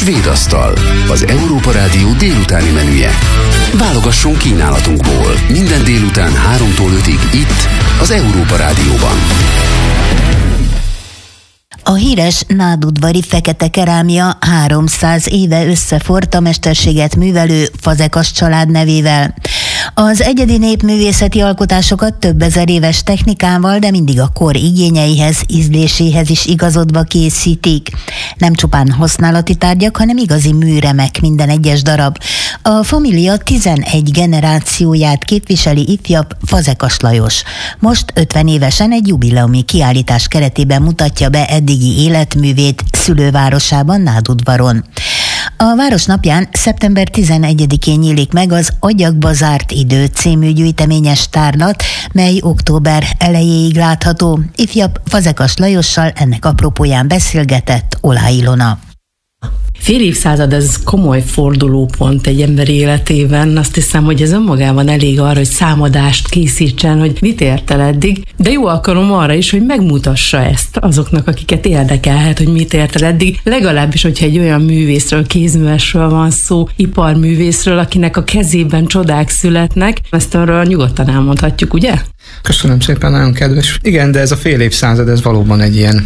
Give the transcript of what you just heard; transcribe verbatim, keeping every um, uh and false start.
Svédasztal, az Európa Rádió délutáni menüje. Válogasson kínálatunkból minden délután háromtól ötig itt, az Európa Rádióban. A híres nádudvari fekete kerámia háromszáz éve összefort a mesterséget művelő Fazekas család nevével. Az egyedi népművészeti alkotásokat több ezer éves technikával, de mindig a kor igényeihez, ízléséhez is igazodva készítik. Nem csupán használati tárgyak, hanem igazi műremek minden egyes darab. A família tizenegy generációját képviseli ifjabb Fazekas Lajos. Most ötven évesen egy jubileumi kiállítás keretében mutatja be eddigi életművét szülővárosában, Nádudvaron. A város napján szeptember tizenegyedikén nyílik meg az Agyagba zárt idő című gyűjteményes tárlat, mely október elejéig látható. Ifjabb Fazekas Lajossal ennek apropóján beszélgetett Olá Ilona. Fél évszázad, ez komoly fordulópont egy ember életében. Azt hiszem, hogy ez önmagában elég arra, hogy számadást készítsen, hogy mit ért el eddig. De jó alkalom arra is, hogy megmutassa ezt azoknak, akiket érdekelhet, hogy mit ért el eddig. Legalábbis, hogyha egy olyan művészről, kézművesről van szó, iparművészről, akinek a kezében csodák születnek. Ezt arra nyugodtan elmondhatjuk, ugye? Köszönöm szépen, nagyon kedves. Igen, de ez a fél évszázad, ez valóban egy ilyen